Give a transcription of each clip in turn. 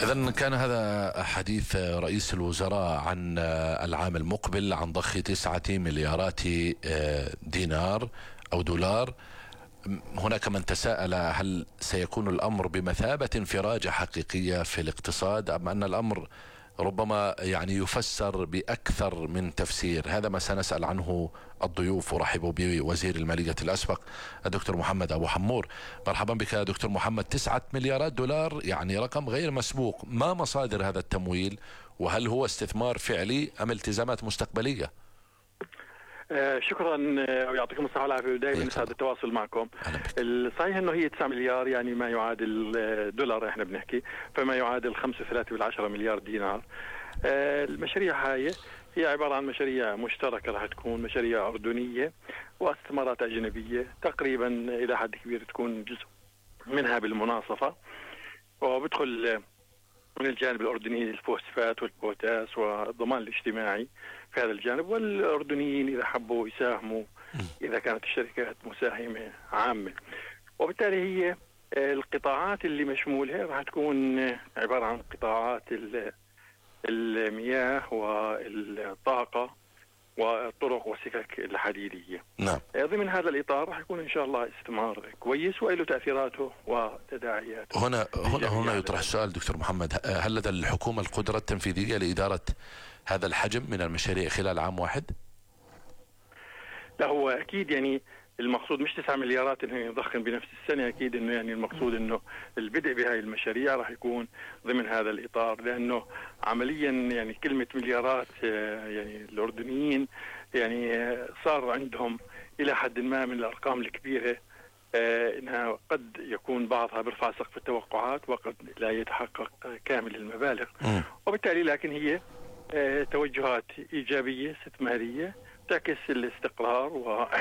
إذن كان هذا حديث رئيس الوزراء عن العام المقبل، عن ضخ 9 مليارات دينار أو دولار. هناك من تساءل هل سيكون الأمر بمثابة انفراجة حقيقية في الاقتصاد، أم أن الأمر ربما يفسر بأكثر من تفسير؟ هذا ما سنسأل عنه الضيوف. ورحب بوزير المالية الأسبق الدكتور محمد أبو حمور. مرحبا بك دكتور محمد. 9 مليارات دولار رقم غير مسبوق. ما مصادر هذا التمويل؟ وهل هو استثمار فعلي أم التزامات مستقبلية؟ شكرا ويعطيكم الصحة والعافية، ودائما يسعد التواصل معكم. الصحيح انه هي 9 مليار، ما يعادل دولار، احنا بنحكي فما يعادل 5.3 مليار دينار. المشاريع هي عبارة عن مشاريع مشتركة، راح تكون مشاريع أردنية واستثمارات أجنبية تقريبا إلى حد كبير، تكون جزء منها بالمناصفة، وبدخل من الجانب الأردني الفوسفات والبوتاس والضمان الاجتماعي في هذا الجانب، والأردنيين إذا حبوا يساهموا إذا كانت الشركات مساهمة عامة. وبالتالي هي القطاعات اللي مشمولة راح تكون عبارة عن قطاعات المياه والطاقة والطرق والسكك الحديدية. نعم. ضمن هذا الإطار راح يكون إن شاء الله استثمار كويس وله تأثيراته وتداعياته. هنا يطرح السؤال دكتور محمد، هل لدى الحكومة القدرة التنفيذية لإدارة هذا الحجم من المشاريع خلال عام واحد؟ لا، هو أكيد المقصود مش 9 مليارات انه يضخم بنفس السنة. اكيد انه المقصود انه البدء بهاي المشاريع راح يكون ضمن هذا الاطار، لانه عمليا كلمة مليارات الاردنيين صار عندهم الى حد ما من الارقام الكبيرة، انها قد يكون بعضها بيرفع سقف التوقعات وقد لا يتحقق كامل المبالغ. وبالتالي لكن هي توجهات ايجابية استثمارية تعكس الاستقرار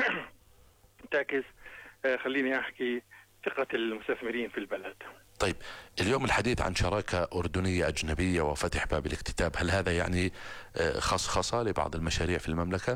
تعكس خليني أحكي ثقة المستثمرين في البلد. طيب، اليوم الحديث عن شراكة أردنية أجنبية وفتح باب الاكتتاب، هل هذا خصخصة لبعض المشاريع في المملكة؟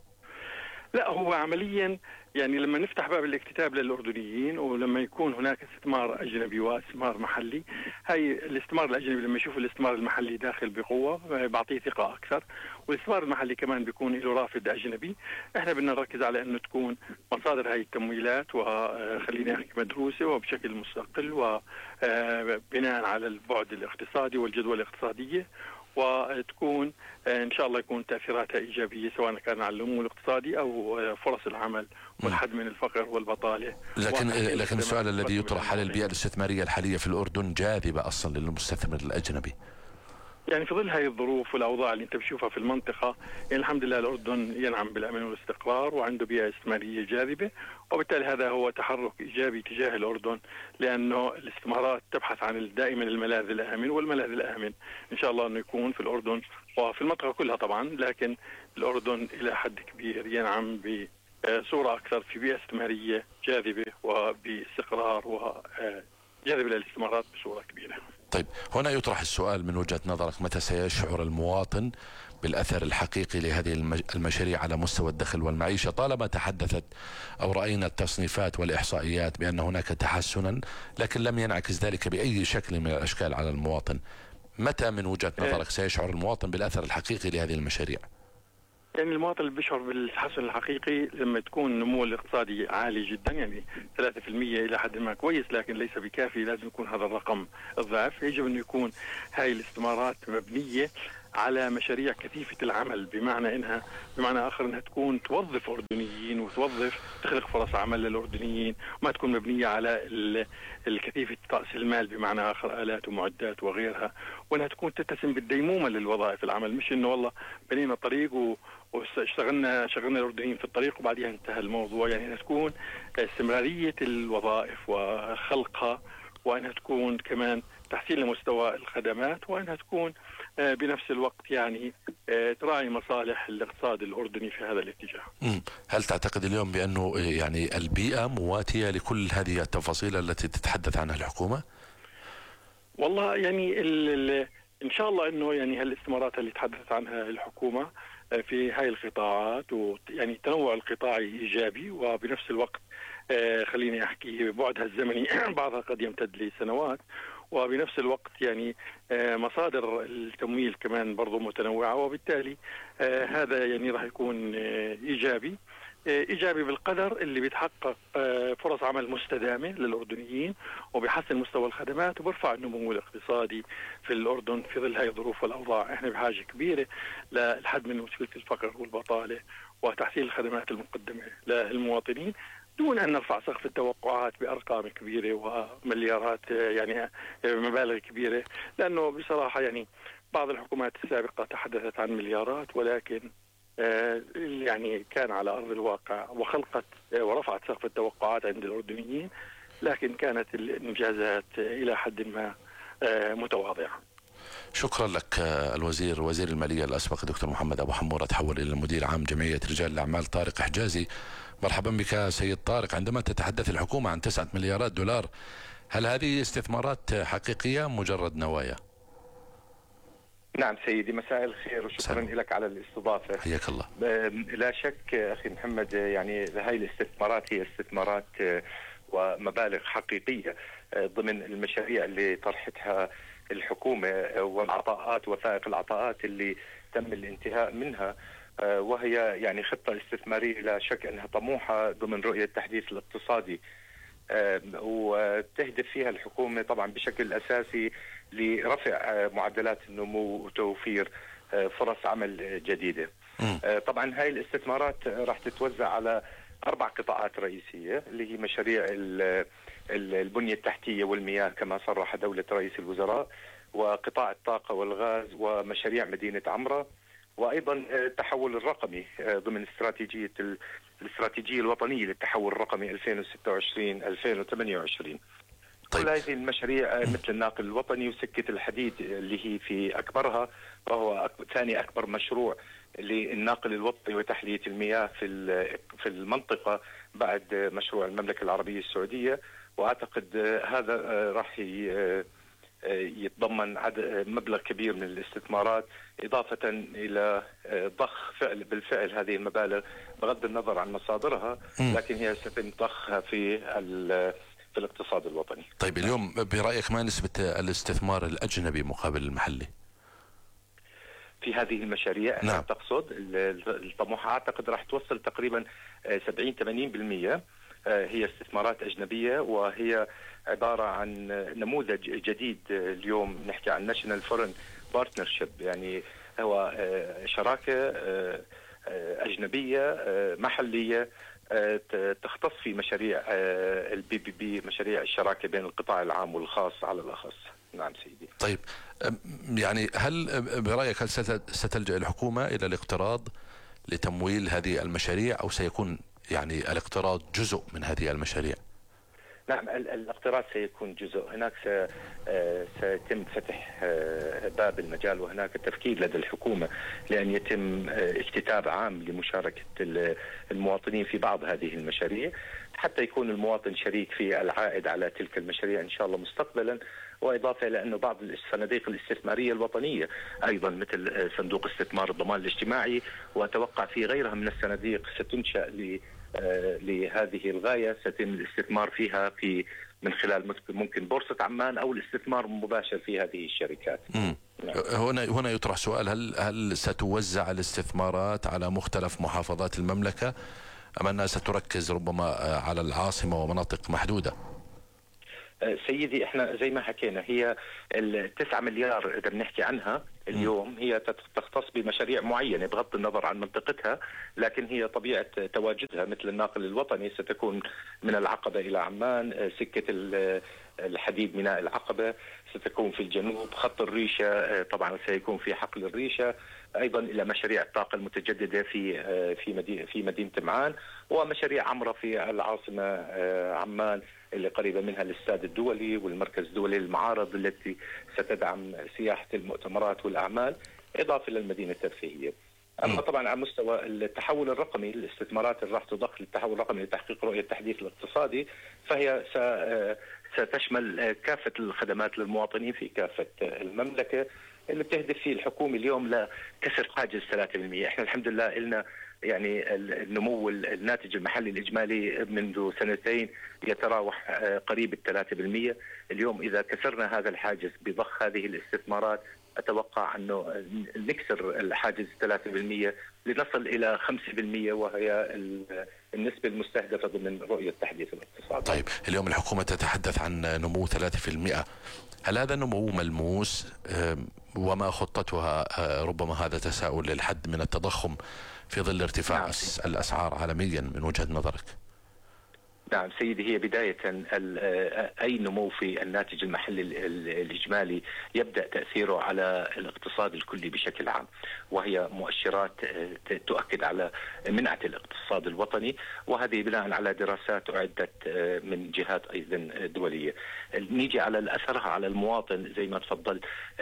لا، هو عمليا لما نفتح باب الاكتتاب للأردنيين ولما يكون هناك استثمار أجنبي واستثمار محلي، هاي الاستثمار الأجنبي لما يشوف الاستثمار المحلي داخل بقوة بعطيه ثقة أكثر، والاستثمار المحلي كمان بيكون له رافد أجنبي. احنا بدنا نركز على أنه تكون مصادر هاي التمويلات وخليني أحكي مدروسة وبشكل مستقل وبناء على البعد الاقتصادي والجدوى الاقتصادية، وتكون إن شاء الله يكون تأثيراتها إيجابية سواء كان على النمو الاقتصادي أو فرص العمل والحد من الفقر والبطالة. لكن السؤال الذي يطرح، هل البيئة الاستثمارية الحالية في الأردن جاذبة أصلا للمستثمر الأجنبي؟ في ظل هذه الظروف والأوضاع اللي أنت بتشوفها في المنطقة، الحمد لله الأردن ينعم بالأمن والاستقرار وعنده بيئة استثمارية جاذبة، وبالتالي هذا هو تحرك إيجابي تجاه الأردن، لأنه الاستثمارات تبحث عن دائما الملاذ الآمن، والملاذ الآمن إن شاء الله أنه يكون في الأردن وفي المنطقة كلها طبعا، لكن الأردن إلى حد كبير ينعم بصورة أكثر في بيئة استثمارية جاذبة وباستقرار وجاذبة للاستثمارات بصورة كبيرة. طيب، هنا يطرح السؤال من وجهة نظرك، متى سيشعر المواطن بالأثر الحقيقي لهذه المشاريع على مستوى الدخل والمعيشة؟ طالما تحدثت أو رأينا التصنيفات والإحصائيات بأن هناك تحسنا، لكن لم ينعكس ذلك بأي شكل من الأشكال على المواطن. متى من وجهة نظرك سيشعر المواطن بالأثر الحقيقي لهذه المشاريع؟ المواطن اللي بيشعر بالتحسن الحقيقي لما تكون النمو الاقتصادي عالي جدا، 3% إلى حد ما كويس لكن ليس بكافي، لازم يكون هذا الرقم الضعف. يجب أن يكون هاي الاستثمارات مبنية على مشاريع كثيفة العمل، بمعنى آخر أنها تكون توظف أردنيين تخلق فرص عمل للأردنيين، وما تكون مبنية على الكثيفة رأس المال، بمعنى آخر آلات ومعدات وغيرها، وأنها تكون تتسم بالديمومة للوظائف العمل، مش إنه والله بنينا طريق شغلنا الأردنيين في الطريق وبعدها انتهى الموضوع. أنها تكون استمرارية الوظائف وخلقها، وأنها تكون كمان تحسين لمستوى الخدمات، وأنها تكون بنفس الوقت تراعي مصالح الاقتصاد الأردني في هذا الاتجاه. هل تعتقد اليوم بأنه البيئة مواتية لكل هذه التفاصيل التي تتحدث عنها الحكومة؟ والله إن شاء الله أنه هالاستثمارات اللي تحدثت عنها الحكومة في هاي القطاعات، التنوع القطاعي إيجابي، وبنفس الوقت خليني أحكي بعدها الزمني بعضها قد يمتد لسنوات، وبنفس الوقت يعني مصادر التمويل كمان برضو متنوعة، وبالتالي هذا يعني راح يكون إيجابي بالقدر اللي بيتحقق فرص عمل مستدامة للأردنيين، وبيحسن مستوى الخدمات، وبيرفع النمو الاقتصادي في الأردن في ظل هاي الظروف والأوضاع. احنا بحاجة كبيرة للحد من مشكلة الفقر والبطالة وتحسين الخدمات المقدمة للمواطنين، دون أن نرفع سقف التوقعات بأرقام كبيرة ومليارات يعني مبالغ كبيرة، لأنه بصراحة يعني بعض الحكومات السابقة تحدثت عن مليارات، ولكن يعني كان على أرض الواقع وخلقت ورفعت سقف التوقعات عند الأردنيين، لكن كانت الإنجازات إلى حد ما متواضعة. شكرا لك وزير المالية الأسبق دكتور محمد أبو حمورة، تحول إلى المدير عام جمعية رجال الأعمال طارق حجازي. مرحبا بك سيد طارق. عندما تتحدث الحكومة عن 9 مليارات دولار، هل هذه استثمارات حقيقية مجرد نوايا؟ نعم سيدي، مساء الخير وشكرا لك على الاستضافة. حياك الله. لا شك أخي محمد، يعني هاي الاستثمارات هي استثمارات ومبالغ حقيقية ضمن المشاريع اللي طرحتها الحكومة والعطاءات، وثائق العطاءات اللي تم الانتهاء منها، وهي يعني خطة استثمارية لا شك أنها طموحة ضمن رؤية التحديث الاقتصادي، وتهدف فيها الحكومة طبعا بشكل أساسي لرفع معدلات النمو وتوفير فرص عمل جديدة. طبعا هاي الاستثمارات راح تتوزع على 4 قطاعات رئيسية، اللي هي مشاريع البنية التحتية والمياه كما صرح دولة رئيس الوزراء، وقطاع الطاقة والغاز، ومشاريع مدينة عمرة، وأيضا التحول الرقمي ضمن الاستراتيجية الوطنية للتحول الرقمي 2026-2028. طيب. كل هذه المشاريع مثل الناقل الوطني وسكة الحديد اللي هي في أكبرها، وهو ثاني أكبر مشروع للناقل الوطني وتحلية المياه في المنطقة بعد مشروع المملكة العربية السعودية. وأعتقد هذا راح يتضمن مبلغ كبير من الاستثمارات، إضافة إلى ضخ بالفعل هذه المبالغ بغض النظر عن مصادرها، لكن هي ستتم ضخها في الاقتصاد الوطني. طيب اليوم برأيك ما نسبة الاستثمار الأجنبي مقابل المحلي في هذه المشاريع؟ نعم. تقصد الطموح أعتقد راح توصل تقريبا 70-80% هي استثمارات أجنبية، وهي عبارة عن نموذج جديد. اليوم نحكي عن National Foreign Partnership، يعني هو شراكة أجنبية محلية تختص في مشاريع الBBB، مشاريع الشراكة بين القطاع العام والخاص على الأخص. نعم سيدي. طيب يعني هل برأيك هل ستلجأ الحكومة إلى الاقتراض لتمويل هذه المشاريع، أو سيكون يعني الاقتراض جزء من هذه المشاريع؟ نعم، الاقتراض سيكون جزء. هناك سيتم فتح باب المجال، وهناك تفكير لدى الحكومة لأن يتم اكتتاب عام لمشاركة المواطنين في بعض هذه المشاريع، حتى يكون المواطن شريك في العائد على تلك المشاريع إن شاء الله مستقبلا. وإضافة إلى أنه بعض الصناديق الاستثمارية الوطنية أيضا مثل صندوق استثمار الضمان الاجتماعي، وأتوقع في غيرها من الصناديق ستنشأ لهذه الغاية، سيتم الاستثمار فيها من خلال ممكن بورصة عمان أو الاستثمار مباشر في هذه الشركات. هنا يطرح سؤال: هل ستوزع الاستثمارات على مختلف محافظات المملكة، أم أنها ستركز ربما على العاصمة ومناطق محدودة؟ سيدي، احنا زي ما حكينا، هي 9 مليار اذا بنحكي عنها اليوم هي تختص بمشاريع معينة بغض النظر عن منطقتها، لكن هي طبيعة تواجدها مثل الناقل الوطني ستكون من العقبة إلى عمان، سكة الحديد ميناء العقبة ستكون في الجنوب، خط الريشة طبعا سيكون في حقل الريشة، أيضا إلى مشاريع الطاقة المتجددة في مدينة معان، ومشاريع عمرة في العاصمة عمان اللي قريبة منها الاستاد الدولي والمركز الدولي للمعارض التي ستدعم سياحة المؤتمرات والأعمال، إضافة للمدينة الترفيهية. أما طبعا على مستوى التحول الرقمي، الاستثمارات اللي راح تضخ للتحول الرقمي لتحقيق رؤية التحديث الاقتصادي، فهي ستشمل كافة الخدمات للمواطنين في كافة المملكة، اللي بتهدف فيه الحكومة اليوم لكسر حاجز 3%. احنا الحمد لله لنا يعني النمو الناتج المحلي الإجمالي منذ سنتين يتراوح قريب 3%. اليوم إذا كسرنا هذا الحاجز بضخ هذه الاستثمارات أتوقع أنه نكسر الحاجز 3% لنصل إلى 5%، وهي النسبة المستهدفة ضمن رؤية تحديث الاقتصاد. طيب اليوم الحكومة تتحدث عن نمو 3%، هل هذا نمو ملموس؟ وما خطتها؟ ربما هذا تساؤل للحد من التضخم في ظل ارتفاع الأسعار عالميا من وجهة نظرك. نعم سيدي، هي بداية أي نمو في الناتج المحلي الإجمالي يبدأ تأثيره على الاقتصاد الكلي بشكل عام، وهي مؤشرات تؤكد على منعة الاقتصاد الوطني، وهذه بناء على دراسات أعدت من جهات أيضا دولية. نيجي على الأثرها على المواطن زي ما تفضل.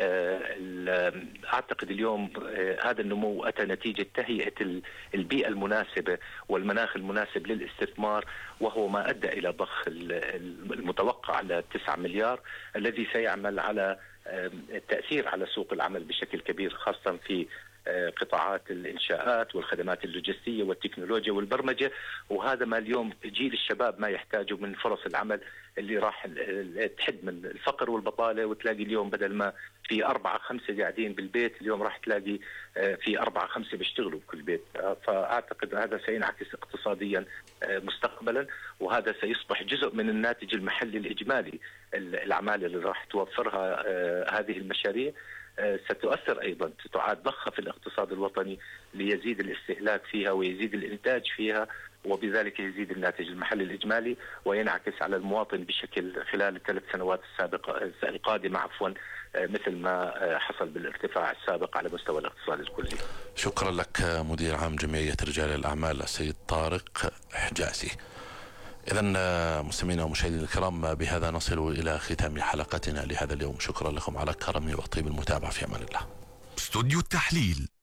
أعتقد اليوم هذا النمو أتى نتيجة تهيئة البيئة المناسبة والمناخ المناسب للاستثمار، وهو ما أدى إلى ضخ المتوقع على 9 مليار الذي سيعمل على التأثير على سوق العمل بشكل كبير، خاصة في قطاعات الإنشاءات والخدمات اللوجستية والتكنولوجيا والبرمجة. وهذا ما اليوم جيل الشباب ما يحتاجه من فرص العمل اللي راح تحد من الفقر والبطالة. وتلاقي اليوم بدل ما في 4-5 قاعدين بالبيت، اليوم راح تلاقي في 4-5 بيشتغلوا بكل بيت. فأعتقد هذا سينعكس اقتصاديا مستقبلا، وهذا سيصبح جزء من الناتج المحلي الإجمالي. الأعمال اللي راح توفرها هذه المشاريع ستؤثر أيضا، ستعاد ضخة في الاقتصاد الوطني ليزيد الاستهلاك فيها ويزيد الإنتاج فيها، وبذلك يزيد الناتج المحلي الإجمالي وينعكس على المواطن بشكل خلال ال3 سنوات القادمة مثل ما حصل بالارتفاع السابق على مستوى الاقتصاد الكلي. شكرا لك مدير عام جمعية رجال الأعمال السيد طارق حجازي. إذن مستمعينا ومشاهدينا الكرام، بهذا نصل إلى ختام حلقتنا لهذا اليوم. شكرا لكم على كرم وطيب المتابعة، في أمان الله. استوديو التحليل.